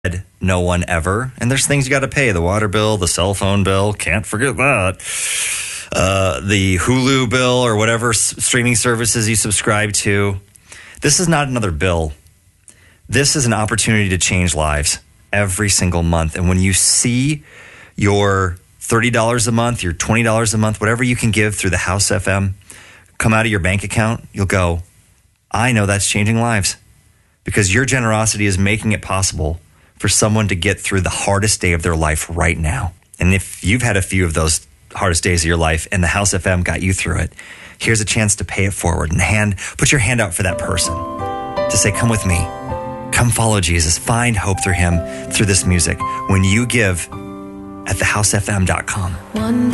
no one ever. And there's things you got to pay. The water bill, the cell phone bill. Can't forget that. The Hulu bill or whatever streaming services you subscribe to. This is not another bill. This is an opportunity to change lives every single month. And when you see your $30 a month, your $20 a month, whatever you can give through the House FM come out of your bank account, you'll go, I know that's changing lives, because your generosity is making it possible for someone to get through the hardest day of their life right now. And if you've had a few of those hardest days of your life and the House FM got you through it, here's a chance to pay it forward and put your hand out for that person to say, come with me, come follow Jesus, find hope through him, through this music. When you give at thehousefm.com.